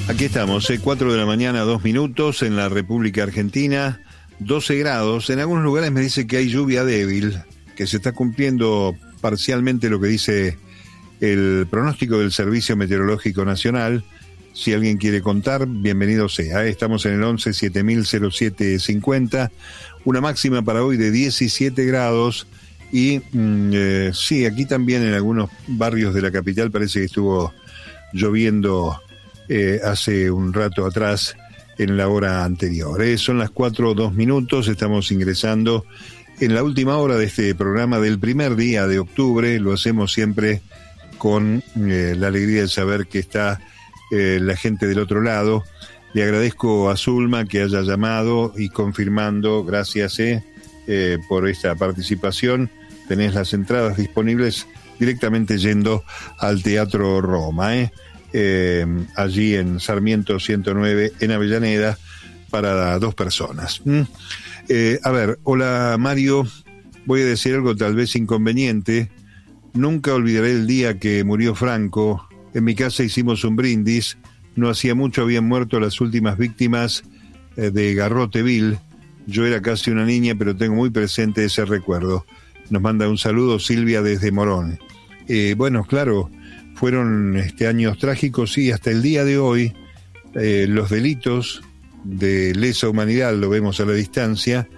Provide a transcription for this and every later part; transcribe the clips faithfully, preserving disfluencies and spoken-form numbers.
Aquí estamos, eh, cuatro de la mañana, dos minutos, en la República Argentina, doce grados. En algunos lugares me dice que hay lluvia débil, que se está cumpliendo parcialmente lo que dice el pronóstico del Servicio Meteorológico Nacional. Si alguien quiere contar, bienvenido sea. Estamos en el once siete mil siete cincuenta, una máxima para hoy de diecisiete grados. Y mm, eh, sí, aquí también en algunos barrios de la capital parece que estuvo lloviendo eh, hace un rato atrás en la hora anterior. Eh, son las cuatro, dos minutos, estamos ingresando en la última hora de este programa del primer día de octubre. Lo hacemos siempre con eh, la alegría de saber que está eh, la gente del otro lado. Le agradezco a Zulma que haya llamado y confirmando, gracias eh, eh, por esta participación. Tenés las entradas disponibles directamente yendo al Teatro Roma, ¿eh? Eh, allí en Sarmiento ciento nueve, en Avellaneda, para dos personas. ¿Mm? Eh, a ver, hola Mario, voy a decir algo tal vez inconveniente. Nunca olvidaré el día que murió Franco. En mi casa hicimos un brindis. No hacía mucho habían muerto las últimas víctimas eh, de Garroteville. Yo era casi una niña, pero tengo muy presente ese recuerdo. Nos manda un saludo Silvia desde Morón. Eh, bueno, claro, fueron este, años trágicos y hasta el día de hoy eh, los delitos de lesa humanidad, lo vemos a la distancia,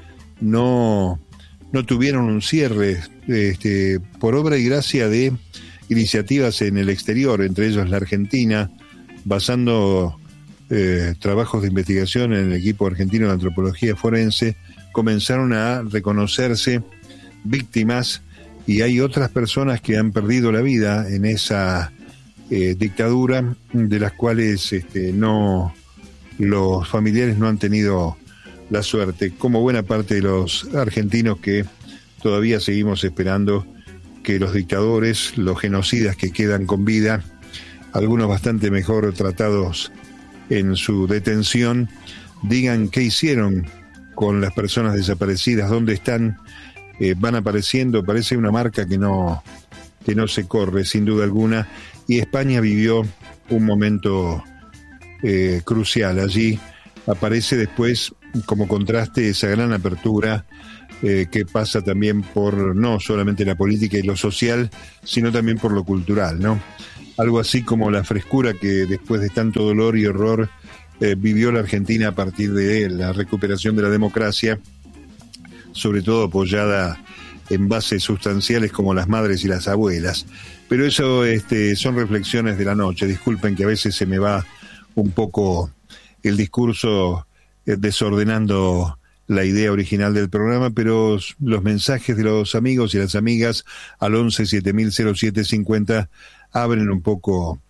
no, no tuvieron un cierre este, por obra y gracia de iniciativas en el exterior, entre ellos la Argentina, basando eh, trabajos de investigación en el equipo argentino de antropología forense, comenzaron a reconocerse víctimas, y hay otras personas que han perdido la vida en esa eh, dictadura, de las cuales este, no los familiares no han tenido la suerte, como buena parte de los argentinos que todavía seguimos esperando que los dictadores, los genocidas que quedan con vida, algunos bastante mejor tratados en su detención, digan qué hicieron con las personas desaparecidas, dónde están. Eh, van apareciendo, parece una marca que no, que no se corre, sin duda alguna, y España vivió un momento eh, crucial. Allí aparece después, como contraste, esa gran apertura eh, que pasa también por no solamente la política y lo social, sino también por lo cultural, ¿no? Algo así como la frescura que después de tanto dolor y horror eh, vivió la Argentina a partir de la recuperación de la democracia, sobre todo apoyada en bases sustanciales como las madres y las abuelas. Pero eso este, son reflexiones de la noche. Disculpen que a veces se me va un poco el discurso eh, desordenando la idea original del programa, pero los mensajes de los amigos y las amigas al once siete mil siete cincuenta abren un poco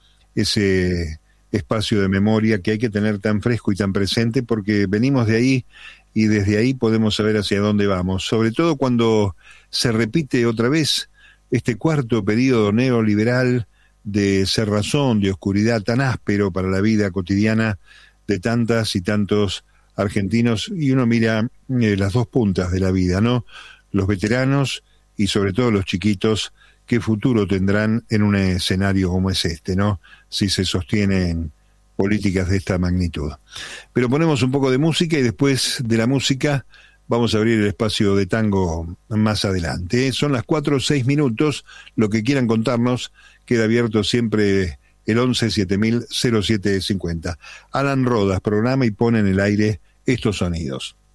ese espacio de memoria que hay que tener tan fresco y tan presente, porque venimos de ahí y desde ahí podemos saber hacia dónde vamos, sobre todo cuando se repite otra vez este cuarto periodo neoliberal de cerrazón, de oscuridad tan áspero para la vida cotidiana de tantas y tantos argentinos, y uno mira eh, las dos puntas de la vida, ¿no? Los veteranos y sobre todo los chiquitos, ¿qué futuro tendrán en un escenario como es este, ¿no? Si se sostienen políticas de esta magnitud. Pero ponemos un poco de música y después de la música vamos a abrir el espacio de tango más adelante. Son las cuatro o seis minutos, lo que quieran contarnos, queda abierto siempre el once siete mil siete cincuenta. Alan Rodas programa y pone en el aire estos sonidos.